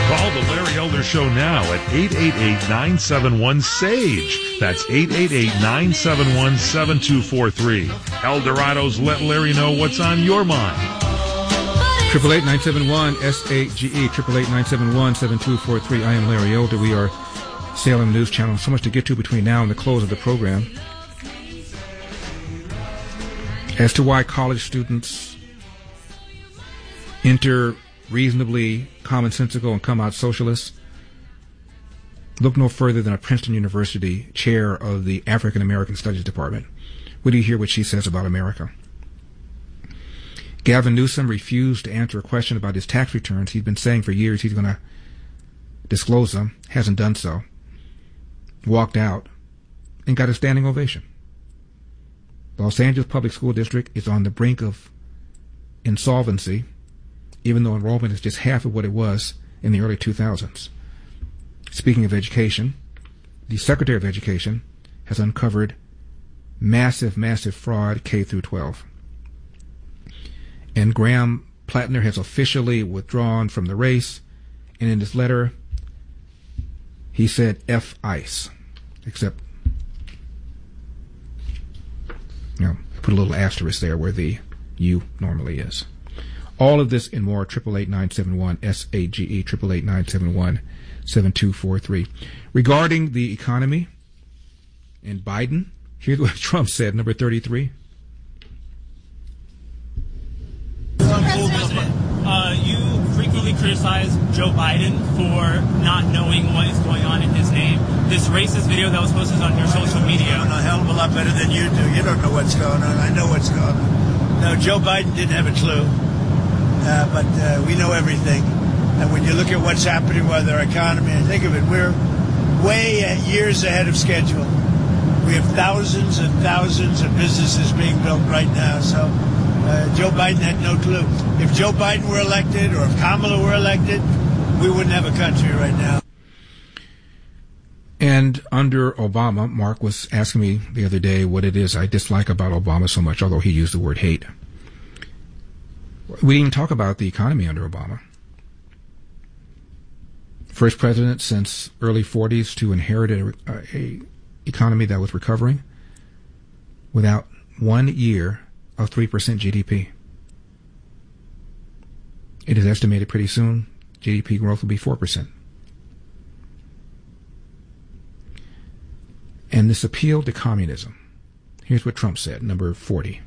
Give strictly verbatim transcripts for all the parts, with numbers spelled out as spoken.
Call the Larry Elder Show now at eight eight eight, nine seven one, S A G E. That's eight eight eight, nine seven one, seven two four three. El Dorado's Let Larry Know What's on Your Mind. Triple eight nine seven one S A G E. Triple eight nine seven one seven two four three. I am Larry Elder. We are Salem News Channel. So much to get to between now and the close of the program. As to why college students enter reasonably commonsensical and come out socialists, look no further than a Princeton University chair of the African American Studies Department. What do you hear what she says about America? Gavin Newsom refused to answer a question about his tax returns. He's been saying for years he's going to disclose them, hasn't done so. Walked out and got a standing ovation. Los Angeles Public School District is on the brink of insolvency, even though enrollment is just half of what it was in the early two thousands. Speaking of education, the Secretary of Education has uncovered massive, massive fraud K through twelve. And Graham Plattner has officially withdrawn from the race, and in his letter, he said F ICE, except, you know, put a little asterisk there where the U normally is. All of this and more, triple eight nine seven one S A G E, triple eight nine seven one seven two four three. Regarding the economy and Biden, here's what Trump said, number thirty-three. President, uh, you frequently criticize Joe Biden for not knowing what is going on in his name. This racist video that was posted on your social media. I'm a hell of a lot better than you do. You don't know what's going on. I know what's going on. No, Joe Biden didn't have a clue. Uh, but uh, we know everything. And when you look at what's happening with our economy, and think of it, we're way uh, years ahead of schedule. We have thousands and thousands of businesses being built right now. So uh, Joe Biden had no clue. If Joe Biden were elected or if Kamala were elected, we wouldn't have a country right now. And under Obama, Mark was asking me the other day what it is I dislike about Obama so much, although he used the word hate. We didn't talk about the economy under Obama. First president since early forties to inherit a, a economy that was recovering without one year of three percent G D P. It is estimated pretty soon G D P growth will be four percent. And this appeal to communism. Here's what Trump said, number forty.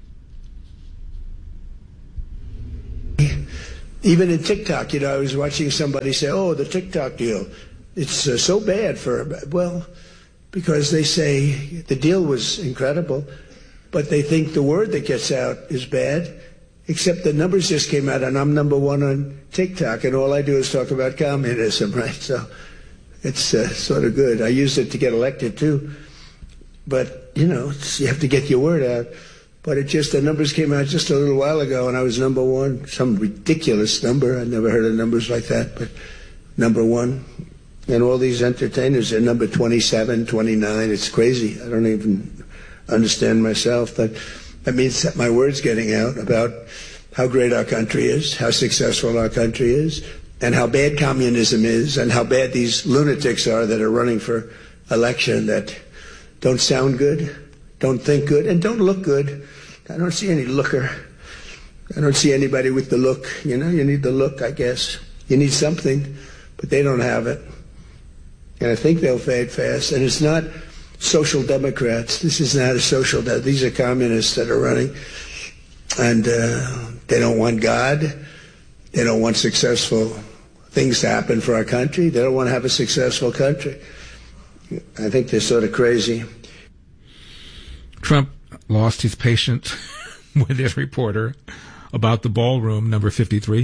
Even in TikTok, you know, I was watching somebody say, oh, the TikTok deal, it's uh, so bad for, well, because they say the deal was incredible, but they think the word that gets out is bad, except the numbers just came out, and I'm number one on TikTok, and all I do is talk about communism, right? So it's uh, sort of good. I used it to get elected, too. But, you know, it's, you have to get your word out. But it just, the numbers came out just a little while ago, and I was number one, some ridiculous number. I'd never heard of numbers like that, but number one. And all these entertainers are number twenty-seven, twenty-nine. It's crazy. I don't even understand myself. But that means that my word's getting out about how great our country is, how successful our country is, and how bad communism is, and how bad these lunatics are that are running for election that don't sound good, don't think good, and don't look good. I don't see any looker. I don't see anybody with the look. You know, you need the look, I guess. You need something, but they don't have it. And I think they'll fade fast. And it's not social democrats. This is not a social de- These are communists that are running. And uh, they don't want God. They don't want successful things to happen for our country. They don't want to have a successful country. I think they're sort of crazy. Trump lost his patience with his reporter about the ballroom, number fifty-three.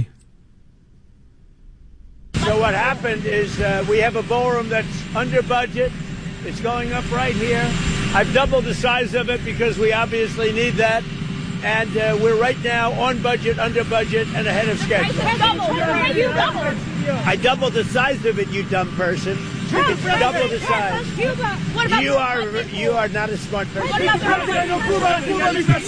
So what happened is uh, we have a ballroom that's under budget. It's going up right here. I've doubled the size of it because we obviously need that. And uh, we're right now on budget, under budget, and ahead of schedule. You doubled. I doubled the size of it, you dumb person. It's double the size. You are you are not a smart person.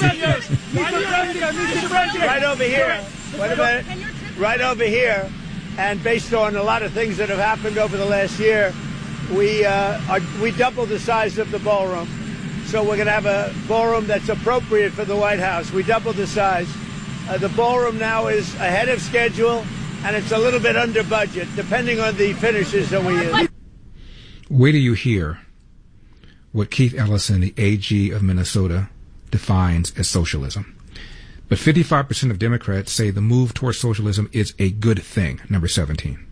Right over here. Wait a minute. Right over here. And based on a lot of things that have happened over the last year, we uh, are, we doubled the size of the ballroom. So we're going to have a ballroom that's appropriate for the White House. We doubled the size. Uh, the ballroom now is ahead of schedule, and it's a little bit under budget, depending on the finishes that we use. Wait till you hear what Keith Ellison, the A G of Minnesota, defines as socialism. But fifty-five percent of Democrats say the move towards socialism is a good thing. Number seventeen.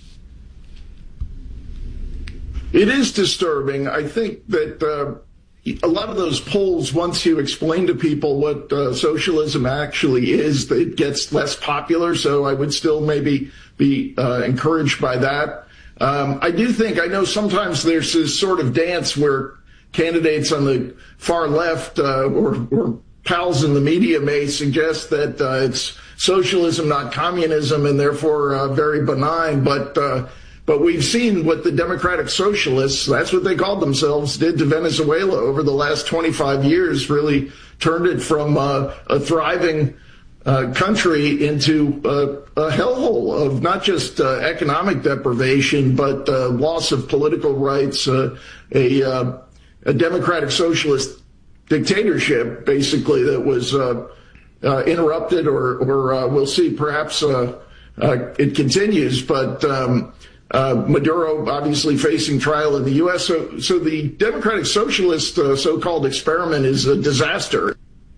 It is disturbing. I think that uh, a lot of those polls, once you explain to people what uh, socialism actually is, it gets less popular. So I would still maybe be uh, encouraged by that. Um, I do think, I know sometimes there's this sort of dance where candidates on the far left uh, or, or pals in the media may suggest that uh, it's socialism, not communism, and therefore uh, very benign. But uh, but we've seen what the Democratic Socialists, that's what they called themselves, did to Venezuela over the last twenty-five years, really turned it from uh, a thriving uh, country into uh, a hellhole of not just uh, economic deprivation, but uh, loss of political rights, uh, a, uh, a democratic socialist dictatorship, basically, that was uh, uh, interrupted, or, or uh, we'll see, perhaps uh, uh, it continues, but um, uh, Maduro obviously facing trial in the U S. So, so the Democratic Socialist uh, so-called experiment is a disaster.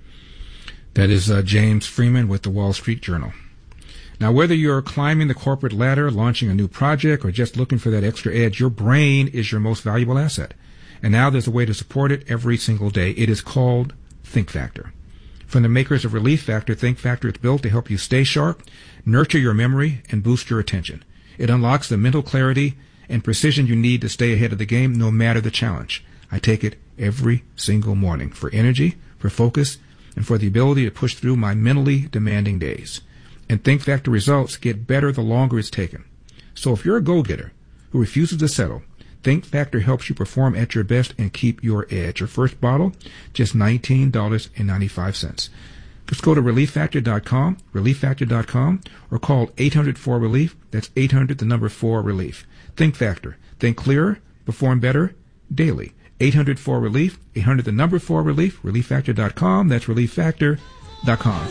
That is uh, James Freeman with the Wall Street Journal. Now, whether you're climbing the corporate ladder, launching a new project, or just looking for that extra edge, your brain is your most valuable asset. And now there's a way to support it every single day. It is called Think Factor. From the makers of Relief Factor, Think Factor is built to help you stay sharp, nurture your memory, and boost your attention. It unlocks the mental clarity and precision you need to stay ahead of the game, no matter the challenge. I take it every single morning for energy, for focus, and for the ability to push through my mentally demanding days. And Think Factor results get better the longer it's taken. So if you're a go-getter who refuses to settle, Think Factor helps you perform at your best and keep your edge. Your first bottle, just nineteen dollars and ninety-five cents. Just go to relief factor dot com, relief factor dot com, or call eight hundred four relief. That's eight hundred, the number four, relief. Think Factor. Think clearer, perform better, daily. eight hundred four relief, eight hundred, the number four, relief, relief factor dot com. That's relief factor dot com.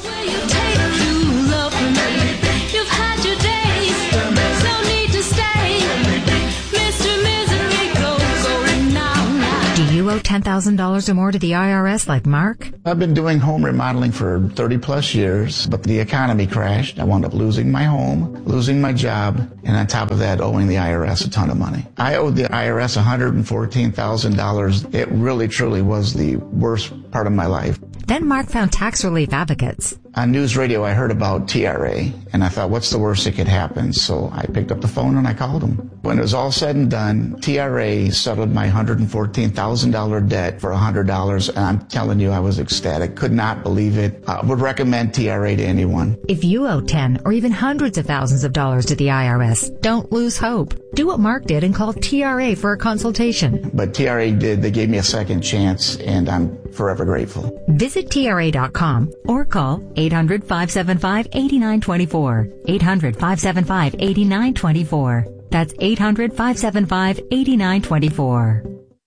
Do you owe ten thousand dollars or more to the I R S like Mark? I've been doing home remodeling for thirty plus years, but the economy crashed. I wound up losing my home, losing my job, and on top of that, owing the I R S a ton of money. I owed the I R S one hundred fourteen thousand dollars. It really, truly was the worst part of my life. Then Mark found Tax Relief Advocates. On news radio, I heard about T R A, and I thought, what's the worst that could happen? So I picked up the phone and I called them. When it was all said and done, T R A settled my one hundred fourteen thousand dollars debt for one hundred dollars, and I'm telling you, I was ecstatic. Could not believe it. I would recommend T R A to anyone. If you owe ten or even hundreds of thousands of dollars to the I R S, don't lose hope. Do what Mark did and call T R A for a consultation. But T R A did. They gave me a second chance, and I'm forever grateful. Visit T R A dot com or call eight hundred, five seven five, eight nine two four. eight hundred, five seven five, eight nine two four. That's eight hundred, five seven five, eight nine two four.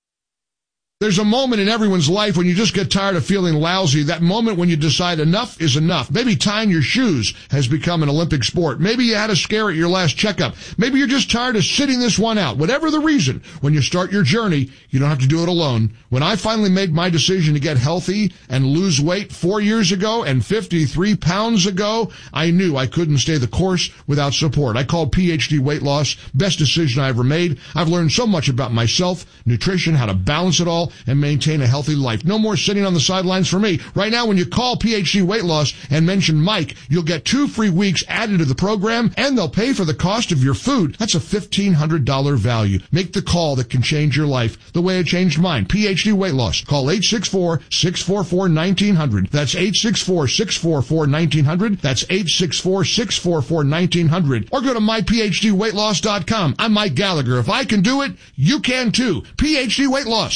There's a moment in everyone's life when you just get tired of feeling lousy, that moment when you decide enough is enough. Maybe tying your shoes has become an Olympic sport. Maybe you had a scare at your last checkup. Maybe you're just tired of sitting this one out. Whatever the reason, when you start your journey, you don't have to do it alone. When I finally made my decision to get healthy and lose weight four years ago and fifty-three pounds ago, I knew I couldn't stay the course without support. I called P H D Weight Loss. Best decision I ever made. I've learned so much about myself, nutrition, how to balance it all, and maintain a healthy life. No more sitting on the sidelines for me. Right now, when you call P H D Weight Loss and mention Mike, you'll get two free weeks added to the program, and they'll pay for the cost of your food. That's a fifteen hundred dollars value. Make the call that can change your life the way it changed mine. P H D Weight Loss. Call eight six four, six four four, one nine zero zero. That's eight six four, six four four, one nine zero zero. That's eight six four, six four four, one nine zero zero. Or go to my p h d weight loss dot com. I'm Mike Gallagher. If I can do it, you can too. P H D Weight Loss. It's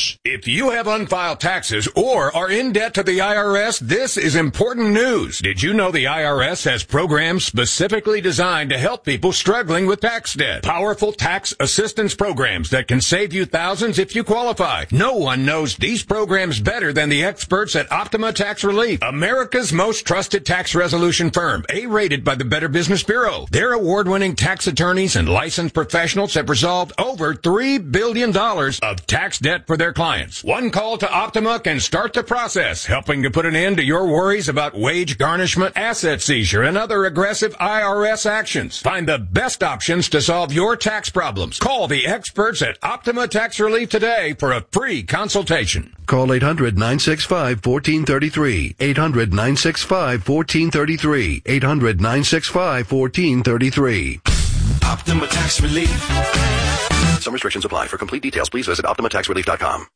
If you have unfiled taxes or are in debt to the I R S, this is important news. Did you know the I R S has programs specifically designed to help people struggling with tax debt? Powerful tax assistance programs that can save you thousands if you qualify. No one knows these programs better than the experts at Optima Tax Relief, America's most trusted tax resolution firm, A-rated by the Better Business Bureau. Their award-winning tax attorneys and licensed professionals have resolved over three billion dollars of tax debt for their clients. One call to Optima can start the process, helping to put an end to your worries about wage garnishment, asset seizure, and other aggressive I R S actions. Find the best options to solve your tax problems. Call the experts at Optima Tax Relief today for a free consultation. Call eight hundred, nine six five, one four three three. eight hundred, nine six five, one four three three. eight hundred, nine six five, one four three three. Optima Tax Relief. Some restrictions apply. For complete details, please visit optima tax relief dot com.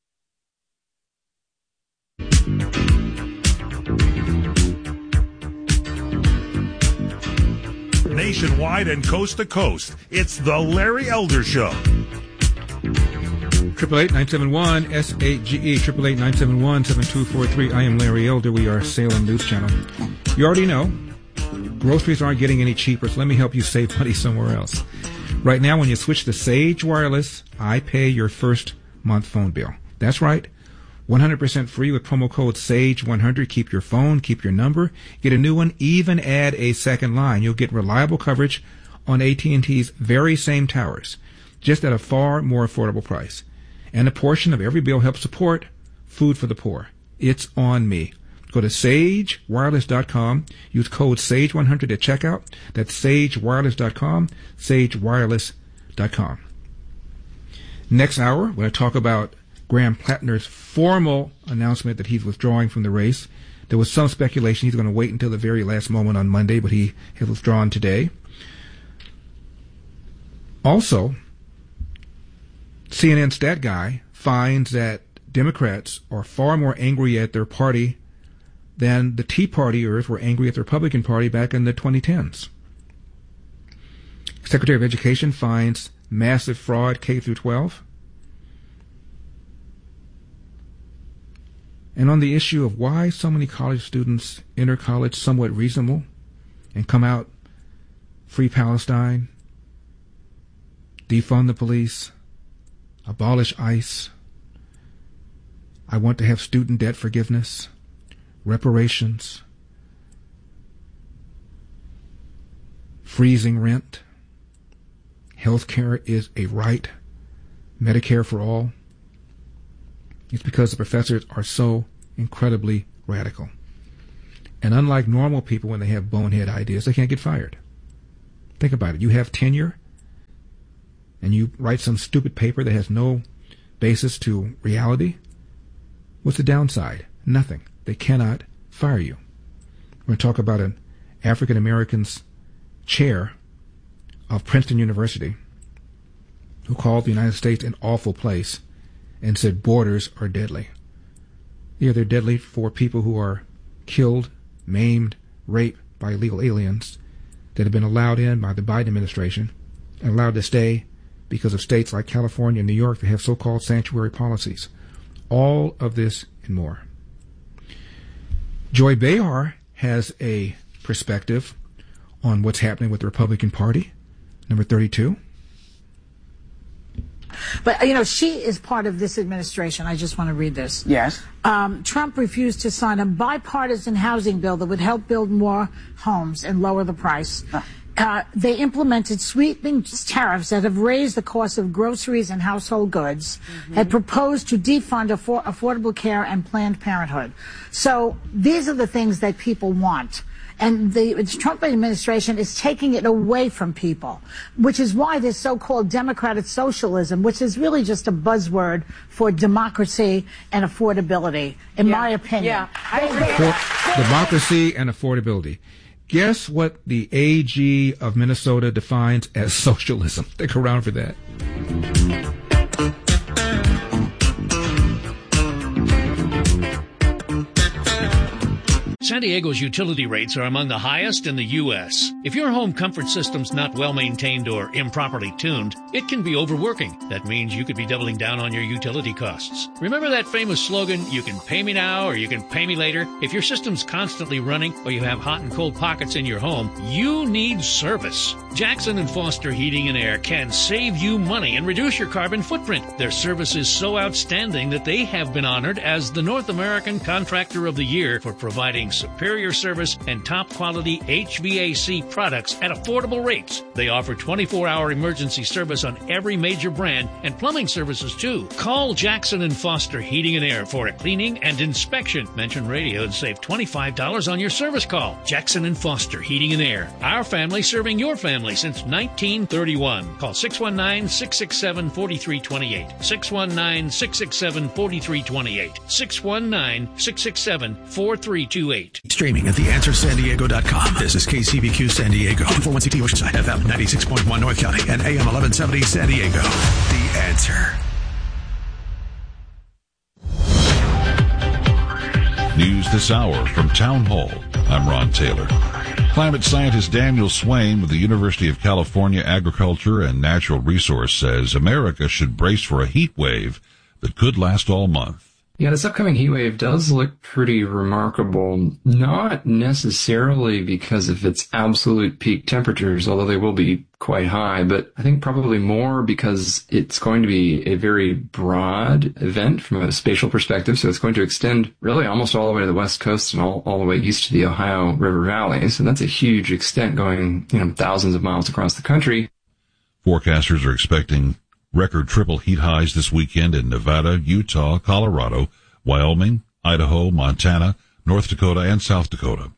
Nationwide and coast to coast, it's the Larry Elder Show. Triple eight nine seven one S A G E. Triple eight nine seven one seven two four three. I am Larry Elder. We are Salem News Channel. You already know, groceries aren't getting any cheaper, so let me help you save money somewhere else. Right now, when you switch to Sage Wireless, I pay your first month phone bill. That's right, one hundred percent free with promo code SAGE one hundred. Keep your phone, keep your number, get a new one, even add a second line. You'll get reliable coverage on A T and T's very same towers, just at a far more affordable price. And a portion of every bill helps support Food for the Poor. It's on me. Go to sage wireless dot com. Use code SAGE one hundred at checkout. That's sage wireless dot com, sage wireless dot com. Next hour, we're going to talk about Graham Plattner's formal announcement that he's withdrawing from the race. There was some speculation he's going to wait until the very last moment on Monday, but he has withdrawn today. Also, C N N stat guy finds that Democrats are far more angry at their party than the Tea Partiers were angry at the Republican Party back in the twenty tens. Secretary of Education finds massive fraud K through twelve. And on the issue of why so many college students enter college somewhat reasonable and come out free Palestine, defund the police, abolish ICE, I want to have student debt forgiveness, reparations, freezing rent, health care is a right, Medicare for all. It's because the professors are so incredibly radical. And unlike normal people, when they have bonehead ideas, they can't get fired. Think about it. You have tenure, and you write some stupid paper that has no basis to reality. What's the downside? Nothing. They cannot fire you. We're going to talk about an African American's chair of Princeton University who called the United States an awful place and said borders are deadly. Yeah, they're deadly for people who are killed, maimed, raped by illegal aliens that have been allowed in by the Biden administration and allowed to stay because of states like California and New York that have so-called sanctuary policies. All of this and more. Joy Behar has a perspective on what's happening with the Republican Party. Number thirty-two. But, you know, she is part of this administration. I just want to read this. Yes. Um, Trump refused to sign a bipartisan housing bill that would help build more homes and lower the price. Uh. Uh, they implemented sweeping tariffs that have raised the cost of groceries and household goods, mm-hmm. had proposed to defund affor- Affordable Care and Planned Parenthood. So these are the things that people want. And the Trump administration is taking it away from people, which is why this so-called democratic socialism, which is really just a buzzword for democracy and affordability, in yeah. my opinion. Yeah, I agree. For democracy and affordability. Guess what the A G of Minnesota defines as socialism? Stick around for that. San Diego's utility rates are among the highest in the U S If your home comfort system's not well maintained or improperly tuned, it can be overworking. That means you could be doubling down on your utility costs. Remember that famous slogan, you can pay me now or you can pay me later? If your system's constantly running or you have hot and cold pockets in your home, you need service. Jackson and Foster Heating and Air can save you money and reduce your carbon footprint. Their service is so outstanding that they have been honored as the North American Contractor of the Year for providing superior service and top quality H V A C products at affordable rates. They offer twenty-four hour emergency service on every major brand and plumbing services too. Call Jackson and Foster Heating and Air for a cleaning and inspection. Mention radio and save twenty-five dollars on your service call. Jackson and Foster Heating and Air. Our family serving your family since nineteen thirty-one. Call six one nine, six six seven, four three two eight. six one nine, six six seven, four three two eight. six one nine, six six seven, four three two eight. Streaming at the answer san diego dot com. This is K C B Q San Diego, four one C T Oceanside, F M ninety-six point one North County, and A M eleven seventy San Diego. The Answer. News this hour from Town Hall. I'm Ron Taylor. Climate scientist Daniel Swain with the University of California Agriculture and Natural Resource says America should brace for a heat wave that could last all month. Yeah, this upcoming heat wave does look pretty remarkable, not necessarily because of its absolute peak temperatures, although they will be quite high, but I think probably more because it's going to be a very broad event from a spatial perspective. So it's going to extend really almost all the way to the West Coast and all, all the way east to the Ohio River Valley. So that's a huge extent going, you know, thousands of miles across the country. Forecasters are expecting record triple heat highs this weekend in Nevada, Utah, Colorado, Wyoming, Idaho, Montana, North Dakota, and South Dakota.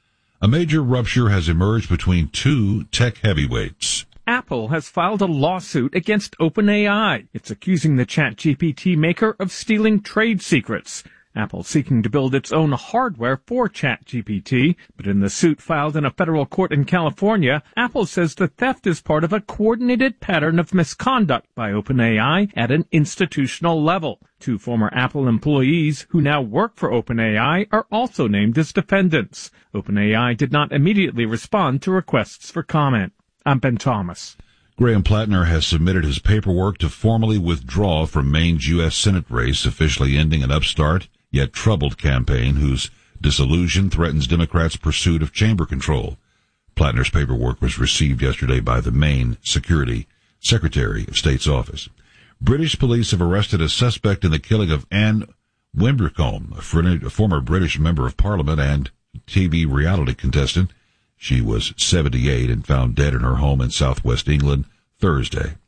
A major rupture has emerged between two tech heavyweights. Apple has filed a lawsuit against OpenAI. It's accusing the ChatGPT maker of stealing trade secrets. Apple seeking to build its own hardware for ChatGPT, but in the suit filed in a federal court in California, Apple says the theft is part of a coordinated pattern of misconduct by OpenAI at an institutional level. Two former Apple employees who now work for OpenAI are also named as defendants. OpenAI did not immediately respond to requests for comment. I'm Ben Thomas. Graham Plattner has submitted his paperwork to formally withdraw from Maine's U S Senate race, officially ending an upstart yet troubled campaign whose dissolution threatens Democrats' pursuit of chamber control. Plattner's paperwork was received yesterday by the Maine Security Secretary of State's office. British police have arrested a suspect in the killing of Anne Wimbercombe, a former British member of Parliament and T V reality contestant. She was seventy-eight and found dead in her home in southwest England Thursday.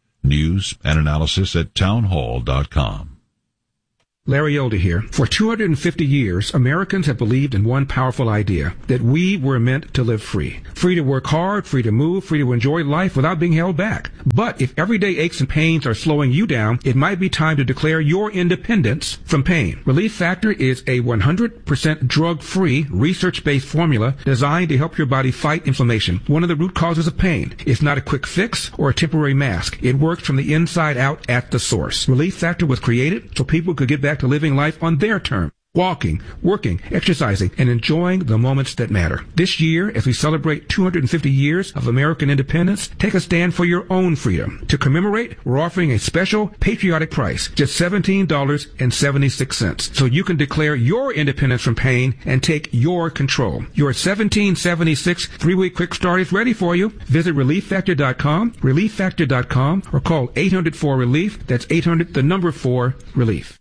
News and analysis at townhall dot com. Larry Elder here. For two hundred fifty years, Americans have believed in one powerful idea, that we were meant to live free. Free to work hard, free to move, free to enjoy life without being held back. But if everyday aches and pains are slowing you down, it might be time to declare your independence from pain. Relief Factor is a one hundred percent drug-free, research-based formula designed to help your body fight inflammation, one of the root causes of pain. It's not a quick fix or a temporary mask. It works from the inside out at the source. Relief Factor was created so people could get back to living life on their terms. Walking, working, exercising, and enjoying the moments that matter. This year, as we celebrate two hundred fifty years of American independence, take a stand for your own freedom. To commemorate, we're offering a special patriotic price, just seventeen dollars and seventy-six cents, so you can declare your independence from pain and take your control. Your seventeen seventy-six three-week quick start is ready for you. Visit relief factor dot com, relief factor dot com, or call eight hundred four relief. That's eight hundred, the number four, relief.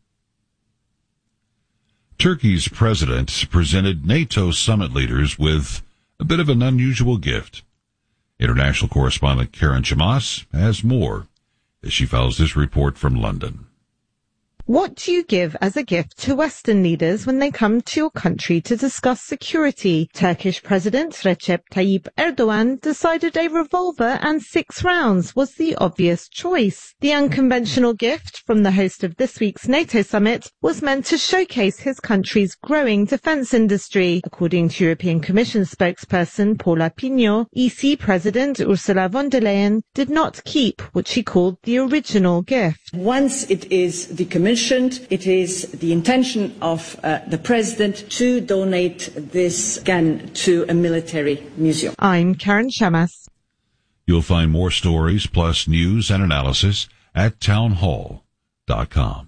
Turkey's president presented NATO summit leaders with a bit of an unusual gift. International correspondent Karen Chamas has more as she follows this report from London. What do you give as a gift to Western leaders when they come to your country to discuss security? Turkish President Recep Tayyip Erdogan decided a revolver and six rounds was the obvious choice. The unconventional gift from the host of this week's NATO summit was meant to showcase his country's growing defence industry. According to European Commission spokesperson Paula Pinho, E C President Ursula von der Leyen did not keep what she called the original gift. Once it is the Commission mentioned, it is the intention of uh, the President to donate this gun to a military museum. I'm Karen Shamas. You'll find more stories plus news and analysis at townhall dot com.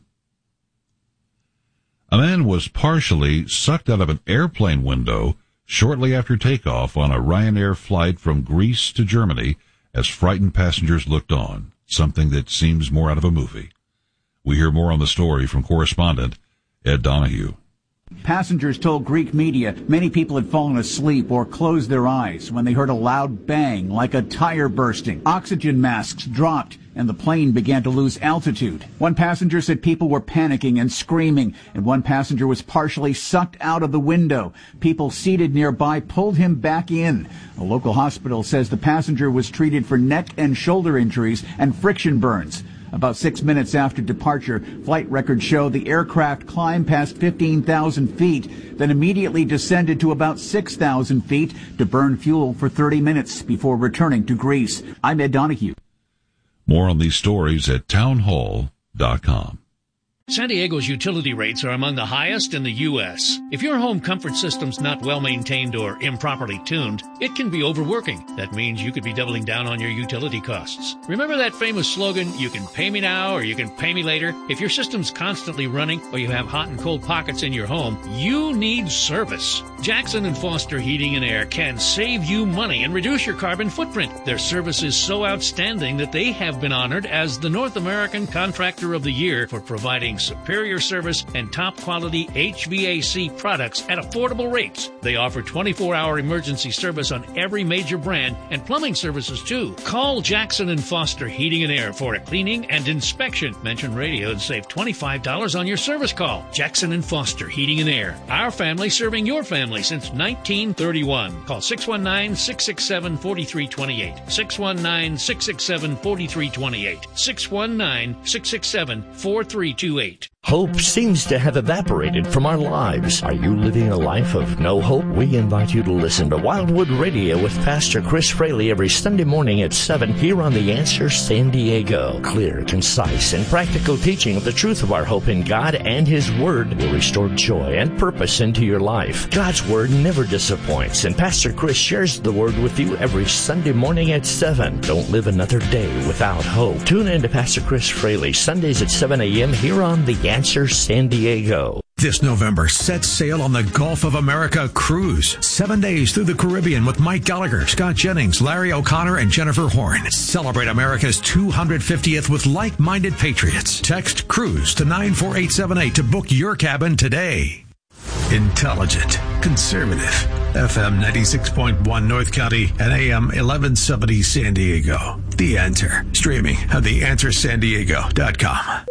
A man was partially sucked out of an airplane window shortly after takeoff on a Ryanair flight from Greece to Germany as frightened passengers looked on, something that seems more out of a movie. We hear more on the story from correspondent Ed Donahue. Passengers told Greek media many people had fallen asleep or closed their eyes when they heard a loud bang like a tire bursting. Oxygen masks dropped and the plane began to lose altitude. One passenger said people were panicking and screaming, and one passenger was partially sucked out of the window. People seated nearby pulled him back in. A local hospital says the passenger was treated for neck and shoulder injuries and friction burns. About six minutes after departure, flight records show the aircraft climbed past fifteen thousand feet, then immediately descended to about six thousand feet to burn fuel for thirty minutes before returning to Greece. I'm Ed Donahue. More on these stories at townhall dot com. San Diego's utility rates are among the highest in the U S If your home comfort system's not well maintained or improperly tuned, it can be overworking. That means you could be doubling down on your utility costs. Remember that famous slogan, you can pay me now or you can pay me later? If your system's constantly running or you have hot and cold pockets in your home, you need service. Jackson and Foster Heating and Air can save you money and reduce your carbon footprint. Their service is so outstanding that they have been honored as the North American Contractor of the Year for providing superior service and top quality H V A C products at affordable rates. They offer twenty-four hour emergency service on every major brand and plumbing services too. Call Jackson and Foster Heating and Air for a cleaning and inspection. Mention radio and save twenty-five dollars on your service call. Jackson and Foster Heating and Air. Our family serving your family since nineteen thirty-one. Call six one nine, six six seven, four three two eight. six one nine, six six seven, four three two eight. six one nine, six six seven, four three two eight. Hope seems to have evaporated from our lives. Are you living a life of no hope? We invite you to listen to Wildwood Radio with Pastor Chris Fraley every Sunday morning at seven here on The Answer San Diego. Clear, concise, and practical teaching of the truth of our hope in God and His Word will restore joy and purpose into your life. God's Word never disappoints, and Pastor Chris shares the Word with you every Sunday morning at seven. Don't live another day without hope. Tune in to Pastor Chris Fraley Sundays at seven a.m. here on The Answer San Diego. This November, set sail on the Gulf of America cruise. Seven days through the Caribbean with Mike Gallagher, Scott Jennings, Larry O'Connor, and Jennifer Horn. Celebrate America's two hundred fiftieth with like-minded patriots. Text CRUISE to nine four eight seven eight to book your cabin today. Intelligent, conservative. F M ninety-six point one North County and A M eleven seventy San Diego. The Answer. Streaming at the answer san diego dot com.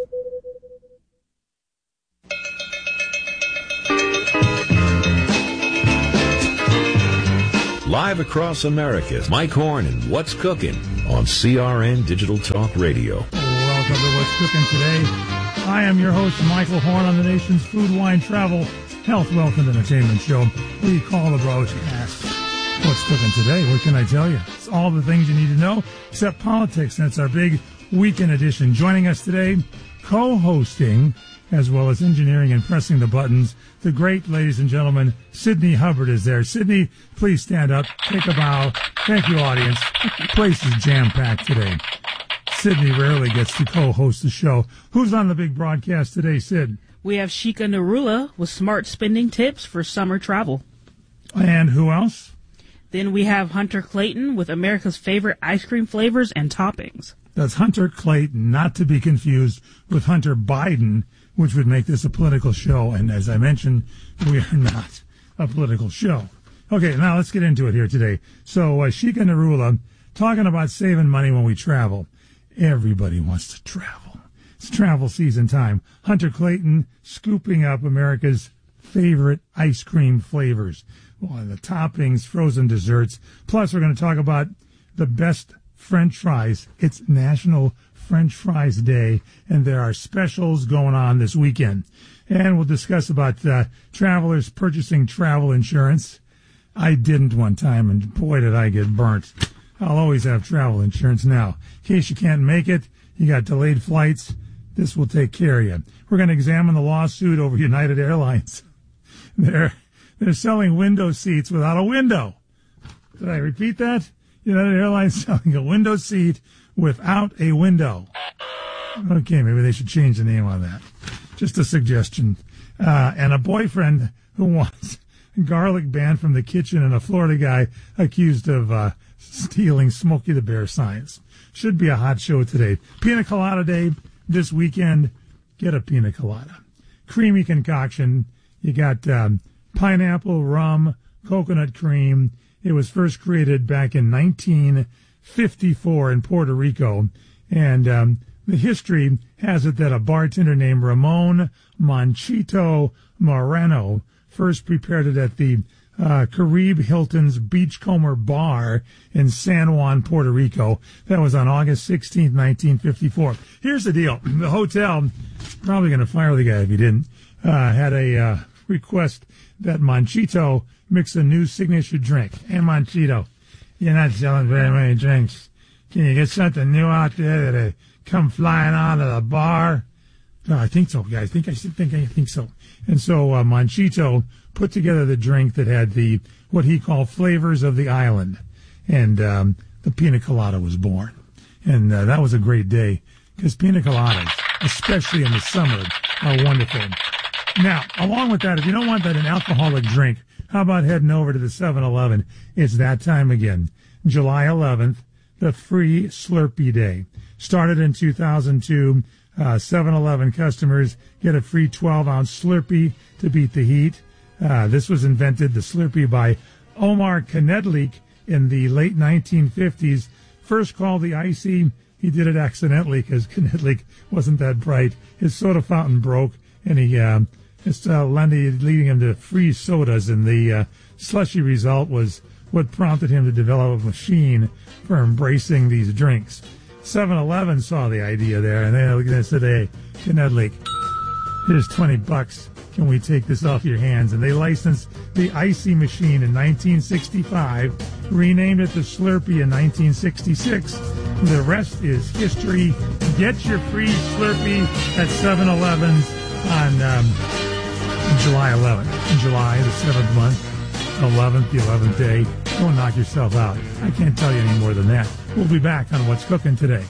Live across America, Mike Horn and What's Cooking on C R N Digital Talk Radio. Welcome to What's Cooking Today. I am your host, Michael Horn, on the nation's food, wine, travel, health, wealth, and entertainment show we call the Broadcast. What's Cooking Today? What can I tell you? It's all the things you need to know, except politics, and it's our big weekend edition. Joining us today, co-hosting, as well as engineering and pressing the buttons, the great, ladies and gentlemen, Sydney Hubbard is there. Sydney, please stand up, take a bow. Thank you, audience. The place is jam-packed today. Sydney rarely gets to co-host the show. Who's on the big broadcast today, Sid? We have Shika Narula with smart spending tips for summer travel. And who else? Then we have Hunter Clayton with America's favorite ice cream flavors and toppings. That's Hunter Clayton, not to be confused with Hunter Biden, which would make this a political show. And as I mentioned, we are not a political show. Okay, now let's get into it here today. So uh, Shika Narula, talking about saving money when we travel. Everybody wants to travel. It's travel season time. Hunter Clayton scooping up America's favorite ice cream flavors. Well, the toppings, frozen desserts. Plus, we're going to talk about the best French fries. It's National French Fries Day, and there are specials going on this weekend. And we'll discuss about uh, travelers purchasing travel insurance. I didn't one time, and boy, did I get burnt. I'll always have travel insurance now. In case you can't make it, you got delayed flights, this will take care of you. We're going to examine the lawsuit over United Airlines. They're, they're selling window seats without a window. Did I repeat that? United Airlines selling a window seat without a window. Okay, maybe they should change the name on that. Just a suggestion. Uh, and a boyfriend who wants garlic banned from the kitchen, and a Florida guy accused of uh, stealing Smokey the Bear signs. Should be a hot show today. Pina Colada Day this weekend. Get a pina colada. Creamy concoction. You got um, pineapple, rum, coconut cream. It was first created back in nineteen fifty-four in Puerto Rico. And um, the history has it that a bartender named Ramon Monchito Moreno first prepared it at the uh, Caribe Hilton's Beachcomber Bar in San Juan, Puerto Rico. That was on August sixteenth, nineteen fifty-four. Here's the deal. The hotel, probably going to fire the guy if he didn't, uh, had a uh, request that Monchito mix a new signature drink. Hey, Monchito, you're not selling very many drinks. Can you get something new out there that'll come flying out of the bar? No, I think so, guys. I think I think I think so. And so uh, Monchito put together the drink that had the what he called flavors of the island, and um, the pina colada was born. And uh, that was a great day because pina coladas, especially in the summer, are wonderful. Now, along with that, if you don't want that an alcoholic drink, how about heading over to the seven eleven? It's that time again, July eleventh, the free Slurpee Day. Started in two thousand two. Uh, seven eleven customers get a free twelve-ounce Slurpee to beat the heat. Uh, this was invented, the Slurpee, by Omar Knedlik in the late nineteen fifties. First called the Icy, he did it accidentally because Knedlik wasn't that bright. His soda fountain broke, and he uh, just uh, landed, leading him to free sodas, and the uh, slushy result was what prompted him to develop a machine for embracing these drinks. seven eleven saw the idea there, and they, they said, hey, Knedlik, here's twenty bucks. Can we take this off your hands? And they licensed the Icy machine in nineteen sixty-five, renamed it the Slurpee in nineteen sixty-six. The rest is history. Get your free Slurpee at seven eleven's on um, July eleventh. In July, the seventh month, eleventh, the eleventh day. Don't knock yourself out. I can't tell you any more than that. We'll be back on What's Cooking Today.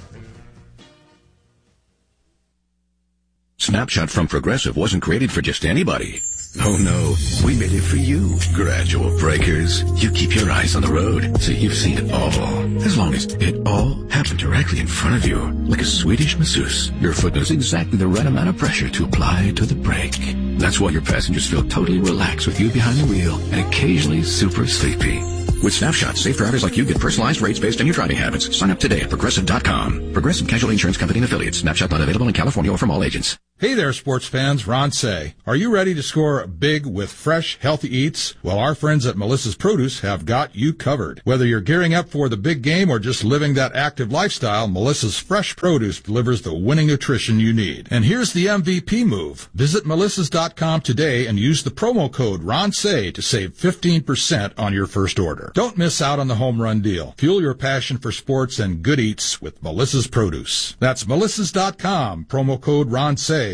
Snapshot from Progressive wasn't created for just anybody. Oh no, we made it for you. Gradual breakers. You keep your eyes on the road, so you've seen it all. As long as it all happened directly in front of you. Like a Swedish masseuse, your foot knows exactly the right amount of pressure to apply to the brake. That's why your passengers feel totally relaxed with you behind the wheel and occasionally super sleepy. With Snapshot, safe drivers like you get personalized rates based on your driving habits. Sign up today at Progressive dot com. Progressive Casualty Insurance Company and Affiliates. Snapshot not available in California or from all agents. Hey there, sports fans. Ron Say. Are you ready to score big with fresh, healthy eats? Well, our friends at Melissa's Produce have got you covered. Whether you're gearing up for the big game or just living that active lifestyle, Melissa's Fresh Produce delivers the winning nutrition you need. And here's the M V P move. Visit Melissas dot com today and use the promo code Ron Say to save fifteen percent on your first order. Don't miss out on the home run deal. Fuel your passion for sports and good eats with Melissa's Produce. That's Melissas dot com, promo code Ron Say